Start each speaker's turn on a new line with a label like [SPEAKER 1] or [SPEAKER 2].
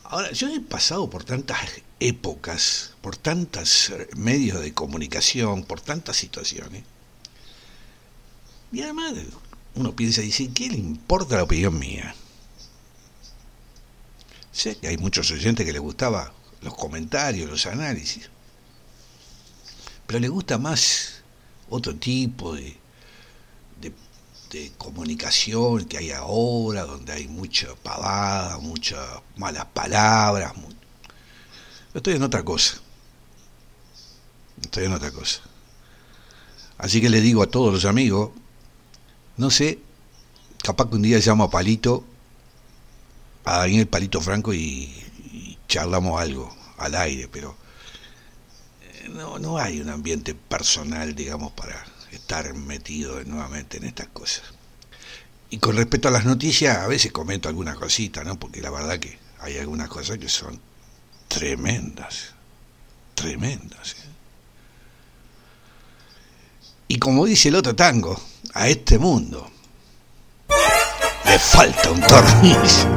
[SPEAKER 1] Ahora, yo he pasado por tantas épocas, por tantos medios de comunicación, por tantas situaciones. Y además uno piensa y dice, ¿qué le importa la opinión mía? Sé que hay muchos oyentes que les gustaba los comentarios, los análisis, pero les gusta más otro tipo de, de comunicación que hay ahora, donde hay mucha pavada, muchas malas palabras. Yo estoy en otra cosa, estoy en otra cosa. Así que les digo a todos los amigos, no sé, capaz que un día llamo a Palito, a Daniel Palito Franco y charlamos algo al aire, pero no hay un ambiente personal, digamos, para estar metido nuevamente en estas cosas. Y con respecto a las noticias, a veces comento alguna cosita, ¿no? Porque la verdad que hay algunas cosas que son tremendas, tremendas. Y como dice el otro tango, a este mundo le falta un tornillo.